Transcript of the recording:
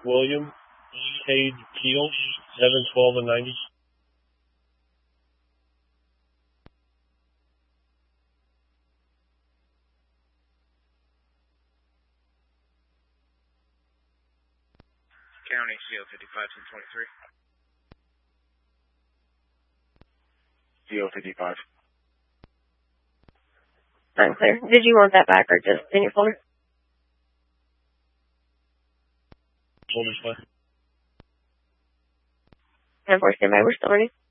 William Cade Keel, 712 and 90. County CO 55 23. CO 55. Unclear. Did you want that back or just in your folder? Folder's fine. 10-4 standby. We're still ready.